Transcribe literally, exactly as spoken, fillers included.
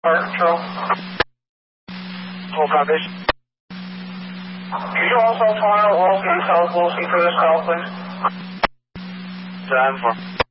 Fire control. Full copies. Could you also file all case eligible for this call, please? seven four.